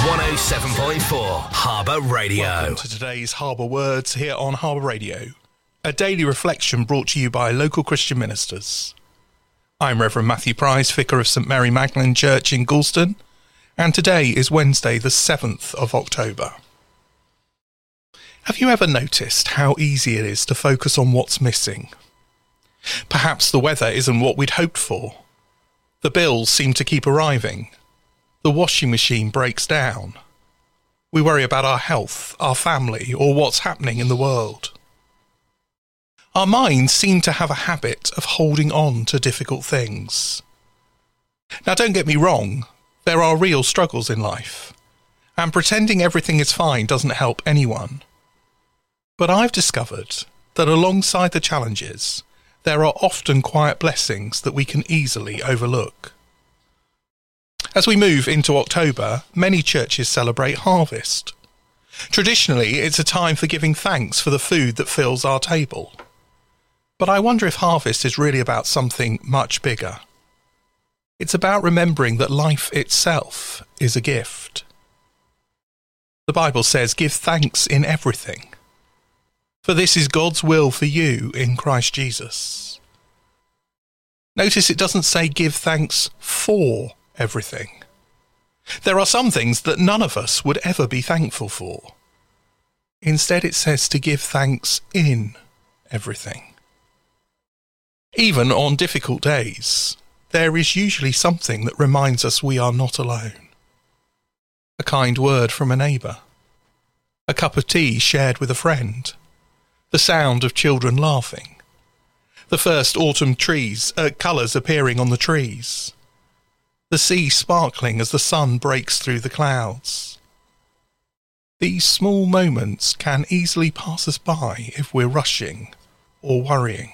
107.4 Harbour Radio. Welcome to today's Harbour Words here on Harbour Radio, a daily reflection brought to you by local Christian ministers. I'm Reverend Matthew Price, Vicar of St Mary Magdalene Church in Galston, and today is Wednesday the 7th of October. Have you ever noticed how easy it is to focus on what's missing? Perhaps the weather isn't what we'd hoped for. The bills seem to keep arriving. The washing machine breaks down. We worry about our health, our family, or what's happening in the world. Our minds seem to have a habit of holding on to difficult things. Now, don't get me wrong, there are real struggles in life, and pretending everything is fine doesn't help anyone. But I've discovered that alongside the challenges, there are often quiet blessings that we can easily overlook. As we move into October, many churches celebrate harvest. Traditionally, it's a time for giving thanks for the food that fills our table. But I wonder if harvest is really about something much bigger. It's about remembering that life itself is a gift. The Bible says, "Give thanks in everything, for this is God's will for you in Christ Jesus." Notice it doesn't say give thanks for everything. There are some things that none of us would ever be thankful for. Instead, it says to give thanks in everything. Even on difficult days, there is usually something that reminds us we are not alone. A kind word from a neighbour, a cup of tea shared with a friend, the sound of children laughing, the first autumn colours appearing on the trees, the sea sparkling as the sun breaks through the clouds. These small moments can easily pass us by if we're rushing or worrying.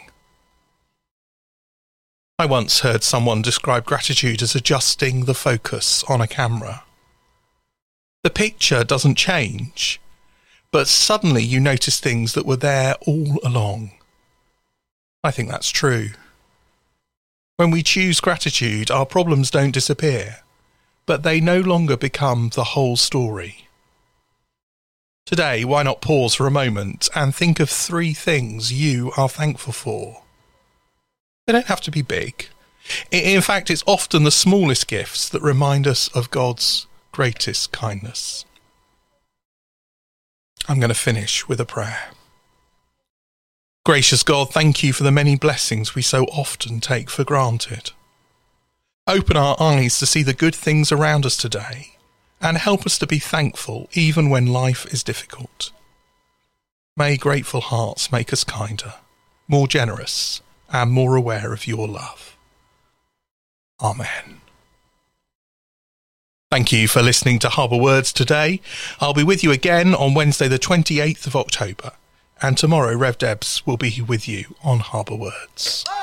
I once heard someone describe gratitude as adjusting the focus on a camera. The picture doesn't change, but suddenly you notice things that were there all along. I think that's true. When we choose gratitude, our problems don't disappear, but they no longer become the whole story. Today, why not pause for a moment and think of 3 things you are thankful for? They don't have to be big. In fact, it's often the smallest gifts that remind us of God's greatest kindness. I'm going to finish with a prayer. Gracious God, thank you for the many blessings we so often take for granted. Open our eyes to see the good things around us today and help us to be thankful even when life is difficult. May grateful hearts make us kinder, more generous, and more aware of your love. Amen. Thank you for listening to Harbour Words today. I'll be with you again on Wednesday the 28th of October. And tomorrow, Rev Debs will be with you on Harbour Words.